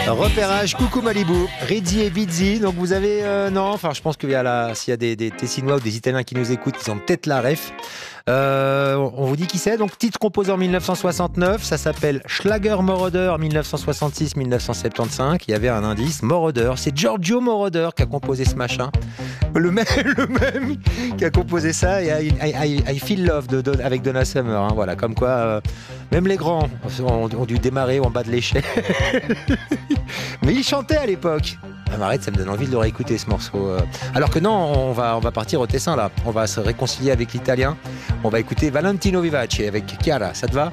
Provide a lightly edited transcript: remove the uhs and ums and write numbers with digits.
Repérage, coucou Malibu, Rizzi et Bizzi. Donc vous avez, non, enfin je pense qu'il y a s'il y a des Tessinois ou des Italiens qui nous écoutent, ils ont peut-être la ref. On vous dit qui c'est. Donc titre composé en 1969, ça s'appelle Schlager Moroder 1966-1975. Il y avait un indice, Moroder. C'est Giorgio Moroder qui a composé ce machin. Le même qui a composé ça et I Feel Love avec Donna Summer. Hein, voilà, comme quoi même les grands ont dû démarrer en bas de l'échelle. Mais il chantait à l'époque. Ah, arrête, ça me donne envie de le réécouter ce morceau. Alors que non, on va partir au Tessin là. On va se réconcilier avec l'italien. On va écouter Valentino Vivace avec Chiara. Ça te va ?